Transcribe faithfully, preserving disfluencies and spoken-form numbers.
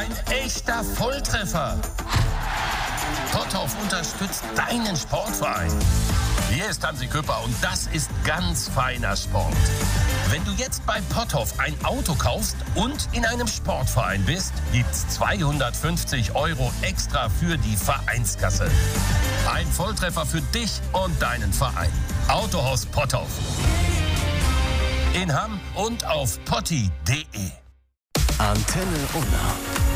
Ein echter Volltreffer. Potthoff unterstützt deinen Sportverein. Hier ist Hansi Küpper und das ist ganz feiner Sport. Wenn du jetzt bei Potthoff ein Auto kaufst und in einem Sportverein bist, gibt's zweihundertfünfzig Euro extra für die Vereinskasse. Ein Volltreffer für dich und deinen Verein. Autohaus Potthoff. In Hamm und auf potti punkt de. Antenne Unna.